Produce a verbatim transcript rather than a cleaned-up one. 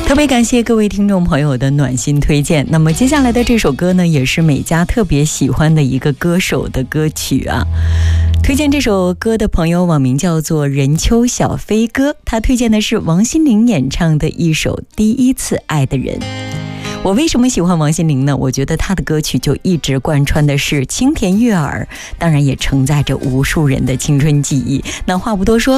特别感谢各位听众朋友的暖心推荐。那么接下来的这首歌呢，也是美嘉特别喜欢的一个歌手的歌曲啊。推荐这首歌的朋友网名叫做任秋小飞哥，他推荐的是王心凌演唱的一首《第一次爱的人》。我为什么喜欢王心凌呢？我觉得她的歌曲就一直贯穿的是清甜悦耳，当然也承载着无数人的青春记忆。那话不多说，